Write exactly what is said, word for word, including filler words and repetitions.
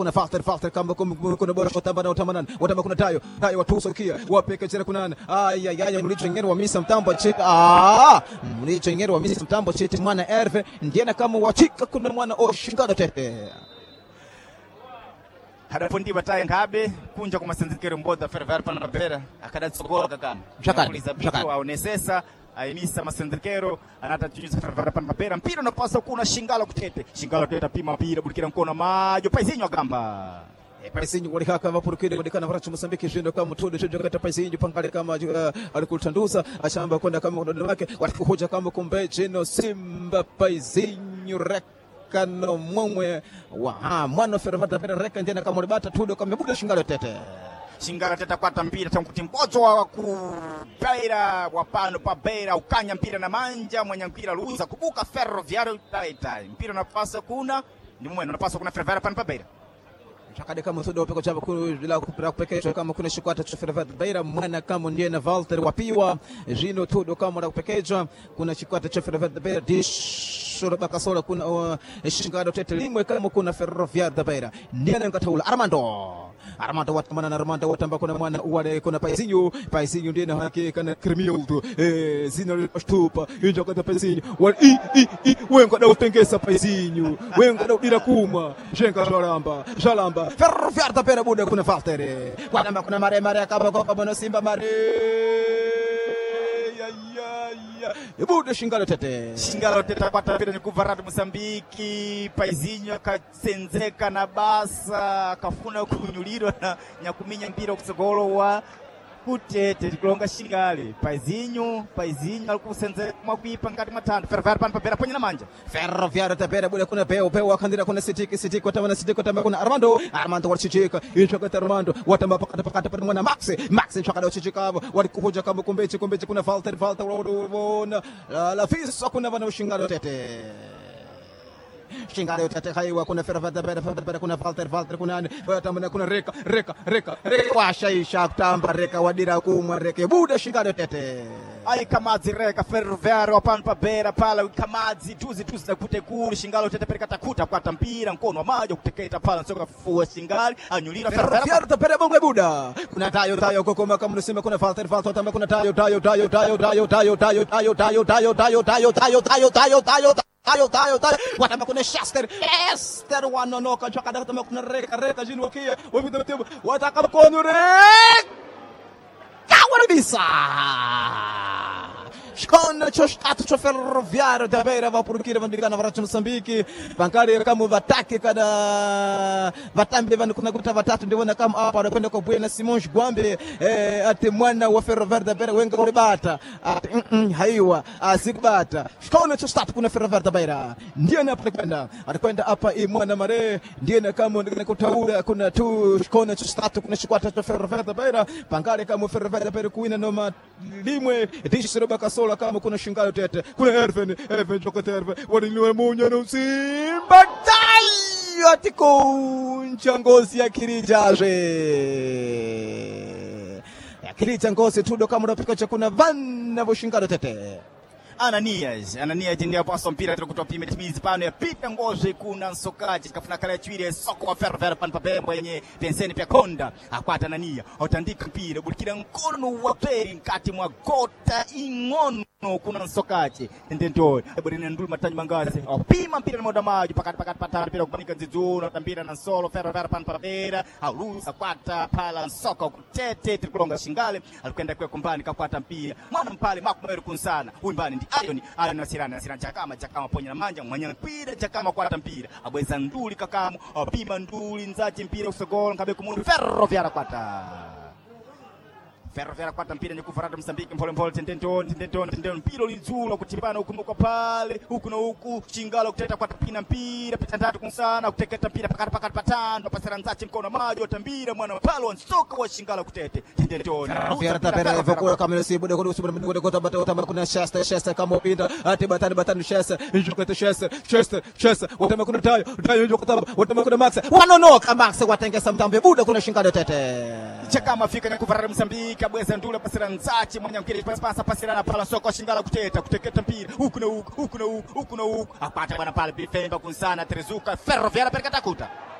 kuna Falter Falter kama kuna bora kutamba na utamanan watamba kuna tayo tayo watuso kia wapeke jera kuna ay ay ay mlicho ngero wa misa mtambo chika ah mlicho ngero wa misa mtambo chiti mwana Herve ndiye kama wachika kuna mwana Oshingado tete hadafundi bataye ngabe kunja kwa masenzekero mboda Ferroviário Panamapera akadatsogora kakana mshakani mshakani aonesesa aimisa masenzekero anatatujiza Ferroviário Panamapera mpira unapaswa kuna Shingalo kutete Shingalo teta pima mpira bulikira mkono majo Paizinho agamba Paizinho walikaka vapurukire wadikana varachu Mozambique jindo kama todo jindo kata Paizinho pangale kama uh, alikutanduza ashamba kwenda kama ndodo wake walikuhoja kama kumbe jino Simba Paizinho rek kano mwe wa mwana Ferroviário Panamapera reka ndena kama libata tudo kama buda Shingalo tete Shingalo teta kwata mpira tanguti mbozo wa ku Beira wapano pa Beira ukanya mpira na manja mwenye mpira luza kubuka Ferroviário taita mpira unapasa kuna ni mwe unapasa kuna Ferroviário Panamapera Chakade kama sodo peko chapa kula kupira kupekecho kama kuna shikwata cha Ferroviário Beira mwana kama ndiye na Walter wapiwa jino tudo kama na kupekecho kuna shikwata cha Ferroviário Beira dish shura bakasola kuna uh, Shingalo tete limwe kama kuna Ferroviário Beira ndiye na ngataula Armando Armando watamana na Armando watamba kuna mwana uwale kuna Paizinho Paizinho ndiye na haki kana Cremildo eh zina stupa injo kata Paizinho wal i i i wengo da utengesa Paizinho wengo da udira kuma jenga jalamba jalamba Ferroviário Beira bude kuna Falter kwa namba kuna mare mare akaba kwa kama Simba mare ya ya ya ibude Shingalo tete Shingalo tete kwata mpira nyukuvaratu Mozambique Paizinho akasenzeka na basa akafuna kunyulirwa na nyakuminya mpira kusogolo wa kutete kulonga Shingale Paizinho Paizinho alikusenzeka mwakuipa ngati matano Ferroviário Panamapera ponya na manja Ferroviário Beira bude kuna peo peo wakandira kuna Sitiki Sitiki watama Sitiki watama kuna Armando Armando walichichika inchaka Armando watama pakata pakata pa mwana Max Max inchaka walichichika walikuhoja kama kumbeche kumbeche kuna Walter Walter wona la fisa kuna bana Shingalo tete Shingalo tete haiwa kuna Ferroviário Beira Beira kuna Walter Walter kuna watama kuna Reka Reka Reka Reka washaisha kutamba Reka wadira kumwa Reka bude Shingalo tete ai Kamadzi Reka Ferroviário Panamapera pala Kamadzi tuzi tuzi na kutekuru Shingalo tete pereka takuta kwata mpira mkono wa maji kuteketa pala soka fua Shingalo anyulira Ferroviário Panamapera bongo buda kuna tayo tayo kokoma kama unasema kuna Walter Walter tamba kuna tayo tayo tayo tayo tayo tayo tayo tayo tayo tayo tayo tayo tayo tayo tayo tayo tayo tayo tayo watamba kuna Chester Chester wanonoka chakada tamba kuna Reka Reka jinu wakia wapita tembo wataka mkono Reka kawarabisa Shkona choshtato cho Ferroviário Beira vapurukire vandigana varachu Mozambique bankari kama vatake kada vatambe vanu kuna kuta vatatu ndivona kama hapa wanakwenda kwa Buena Simões Gwambe eh ate mwana wa Ferroviário Beira wenga kulibata ate mm haiwa asikubata Shkona choshtato kuna Ferroviário Beira ndiye anakwenda anakwenda hapa i mwana mare ndiye na kama ndikana kutaula kuna tu Shkona choshtato kuna shikwata cho Ferroviário Beira bankari kama Ferroviário Beira kuina no limwe dishiroba kasola kama kuna Shingalo tete kuna Herve Herve jokota Herve waliniwa munya no Simba tayo atikuncha ngozi ya kirijaje ya kirija ngozi tudo kama unapika chakuna vana vo Shingalo tete Ananias Ananias ndiye paso mpira tukutoa pime timizi pano ya pita ngoje kuna Nsokaji kafuna kala chwire soko wa Ferroviário Panamapera mwenye penseni pia konda akwata Anania otandika mpira bulikira mkono wa peri nkati mwa gota ingono kuna Nsokaji ndendo eburina ndulu matanyi mangazi opima mpira na moda maji pakati pakati patana mpira kubanika nzizuno tambira na solo Ferroviário Panamapera alusa kwata pala Nsoka kutete tukulonga Shingale alikwenda kwa kumbani kakwata mpira mwana mpale makumero kunsana uimbani ndi Ayoni ala nasirana nasirana chakama chakama ponya na manja mwanya mpira chakama kwata mpira abweza nduli kakamo opima nduli nzachi mpira usogolo ngabe kumundu Ferroviário kwata Ferroviário kwata mpira nyekuvarata Mozambique mpole mpole tendento tendento tendento mpira lizulo kutibana huko pale huku na huku Shingalo kuteta kwata pina mpira pita tatu kunsana kuteketa mpira pakati pakati patano pasara nzachi mkono maji otambira mwana palo Nsoka wa Shingalo kutete tendento Ferroviário Beira evokura kama sibu de kudu sibu de kudu bata utamba kuna Chester Chester kama upinda ati batani batani Chester jokota Chester Chester Chester utamba kuna tayo tayo jokota utamba kuna Max wanonoka Max watengesa mtambe buda kuna Shingalo tete chakama fika nyekuvarata Mozambique kabweza ndula pasira nzachi mwanya mkiri pasa pasira na pala Nsoka Shingalo kuteta kuteketa mpira huku na huku huku na huku huku na huku apata bwana pale bifemba kunsana terezuka Ferroviário perkata kuta